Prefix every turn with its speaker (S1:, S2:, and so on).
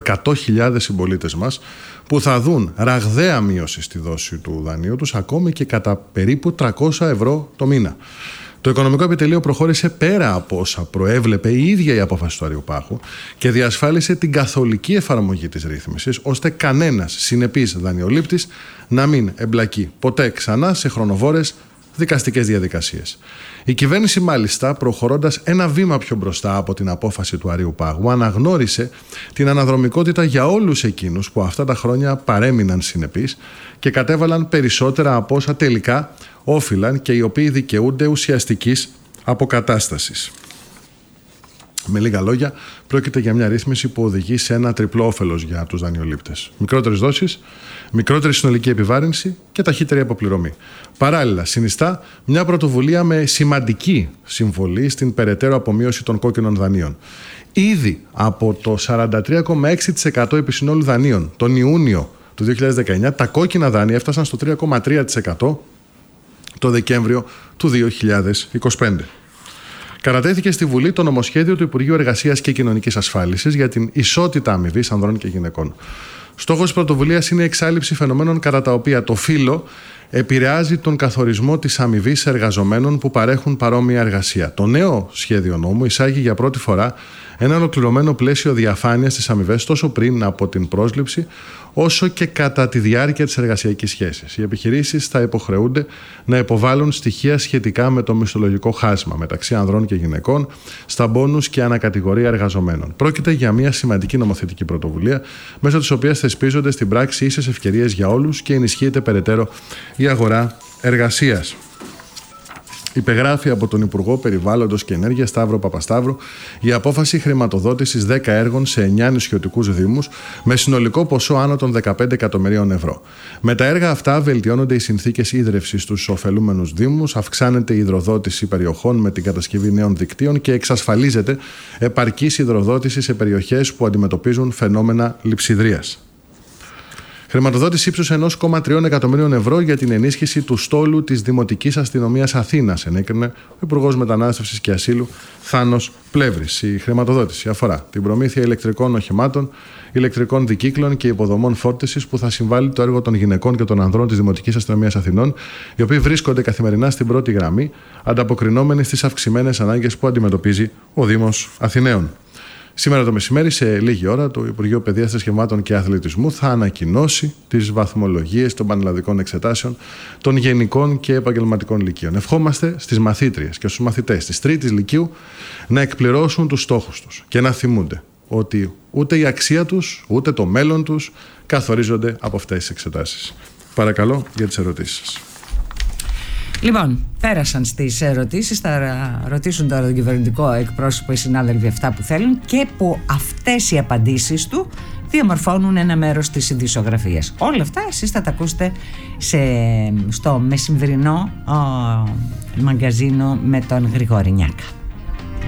S1: 100.000 συμπολίτες μας που θα δουν ραγδαία μείωση στη δόση του δανείου τους, ακόμη και κατά περίπου 300 ευρώ το μήνα. Το Οικονομικό Επιτελείο προχώρησε πέρα από όσα προέβλεπε η ίδια η απόφαση του Αριουπάγου και διασφάλισε την καθολική εφαρμογή της ρύθμισης, ώστε κανένας συνεπής δανειολήπτης να μην εμπλακεί ποτέ ξανά σε χρονοβόρες δικαστικές διαδικασίες. Η κυβέρνηση, μάλιστα, προχωρώντας ένα βήμα πιο μπροστά από την απόφαση του Αριουπάγου, αναγνώρισε την αναδρομικότητα για όλους εκείνους που αυτά τα χρόνια παρέμειναν συνεπείς και κατέβαλαν περισσότερα από όσα τελικά όφυλαν και οι οποίοι δικαιούνται ουσιαστικής αποκατάστασης. Με λίγα λόγια, πρόκειται για μια ρύθμιση που οδηγεί σε ένα τριπλό όφελος για τους δανειολήπτες. Μικρότερες δόσεις, μικρότερη συνολική επιβάρυνση και ταχύτερη αποπληρωμή. Παράλληλα, συνιστά μια πρωτοβουλία με σημαντική συμβολή στην περαιτέρω απομείωση των κόκκινων δανείων. Ήδη από το 43,6% επισυνόλου δανείων τον Ιούνιο του 2019, τα κόκκινα δάνεια έφτασαν στο 3,3% το Δεκέμβριο του 2025. Κατατέθηκε στη Βουλή το νομοσχέδιο του Υπουργείου Εργασίας και Κοινωνικής Ασφάλισης για την ισότητα αμοιβής ανδρών και γυναικών. Στόχος της πρωτοβουλίας είναι η εξάλειψη φαινομένων κατά τα οποία το φύλο επηρεάζει τον καθορισμό της αμοιβής εργαζομένων που παρέχουν παρόμοια εργασία. Το νέο σχέδιο νόμου εισάγει για πρώτη φορά ένα ολοκληρωμένο πλαίσιο διαφάνειας στις αμοιβές τόσο πριν από την πρόσληψη όσο και κατά τη διάρκεια της εργασιακής σχέσης. Οι επιχειρήσεις θα υποχρεούνται να υποβάλουν στοιχεία σχετικά με το μισθολογικό χάσμα μεταξύ ανδρών και γυναικών στα μπόνους και ανακατηγορία εργαζομένων. Πρόκειται για μια σημαντική νομοθετική πρωτοβουλία, μέσω της οποίας θεσπίζονται στην πράξη ίσες ευκαιρίες για όλους και ενισχύεται περαιτέρω η αγορά εργασίας. Υπεγράφει από τον Υπουργό Περιβάλλοντος και Ενέργειας Σταύρο Παπασταύρου η απόφαση χρηματοδότησης 10 έργων σε 9 νησιωτικούς δήμους με συνολικό ποσό άνω των 15 εκατομμυρίων ευρώ. Με τα έργα αυτά βελτιώνονται οι συνθήκες ίδρευσης στους ωφελούμενους δήμους, αυξάνεται η υδροδότηση περιοχών με την κατασκευή νέων δικτύων και εξασφαλίζεται επαρκής υδροδότηση σε περιοχές που αντιμετωπίζουν φαινόμενα λειψιδρίας. Χρηματοδότηση ύψους 1,3 εκατομμυρίων ευρώ για την ενίσχυση του στόλου της Δημοτικής Αστυνομίας Αθήνας, ενέκρινε ο Υπουργός Μετανάστευσης και Ασύλου Θάνος Πλεύρης. Η χρηματοδότηση αφορά την προμήθεια ηλεκτρικών οχημάτων, ηλεκτρικών δικύκλων και υποδομών φόρτισης που θα συμβάλλει το έργο των γυναικών και των ανδρών της Δημοτικής Αστυνομίας Αθηνών, οι οποίοι βρίσκονται καθημερινά στην πρώτη γραμμή, ανταποκρινόμενοι στις αυξημένες ανάγκες που αντιμετωπίζει ο Δήμος Αθηναίων. Σήμερα το μεσημέρι, σε λίγη ώρα, το Υπουργείο Παιδείας, Θρησκευμάτων και Αθλητισμού θα ανακοινώσει τις βαθμολογίες των πανελλαδικών εξετάσεων των γενικών και επαγγελματικών λυκείων. Ευχόμαστε στις μαθήτριες και στους μαθητές της Τρίτης Λυκείου να εκπληρώσουν τους στόχους τους και να θυμούνται ότι ούτε η αξία τους, ούτε το μέλλον τους καθορίζονται από αυτές τις εξετάσεις. Παρακαλώ για τις ερωτήσεις σας.
S2: Λοιπόν, πέρασαν στις ερωτήσεις. Θα ρωτήσουν τώρα τον κυβερνητικό εκπρόσωπο οι συνάδελφοι αυτά που θέλουν και που αυτές οι απαντήσεις του διαμορφώνουν ένα μέρος της ειδησιογραφίας. Όλα αυτά εσείς θα τα ακούσετε στο μεσημβρινό μαγκαζίνο με τον Γρηγόρη Νιάκα.